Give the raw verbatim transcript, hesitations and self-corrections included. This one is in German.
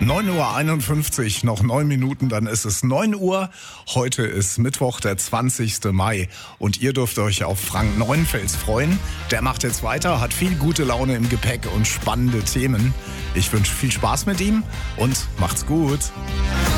neun Uhr einundfünfzig, noch neun Minuten, dann ist es neun Uhr. Heute ist Mittwoch, der zwanzigster Mai und ihr dürft euch auf Frank Neuenfels freuen. Der macht jetzt weiter, hat viel gute Laune im Gepäck und spannende Themen. Ich wünsche viel Spaß mit ihm und macht's gut.